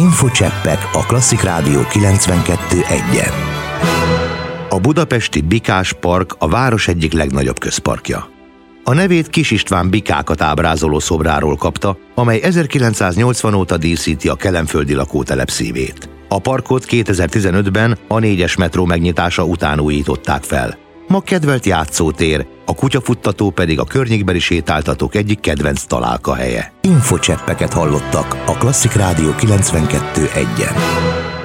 Infocseppek a Klasszik Rádió 92.1-en. A budapesti Bikás Park a város egyik legnagyobb közparkja. A nevét Kis István bikákat ábrázoló szobráról kapta, amely 1980 óta díszíti a kelenföldi lakótelep szívét. A parkot 2015-ben a 4-es metró megnyitása után újították fel. Ma kedvelt játszótér, a kutyafuttató pedig a környékbeli sétáltatók egyik kedvenc találkahelye. Infocseppeket hallottak a Klasszik Rádió 92.1-en.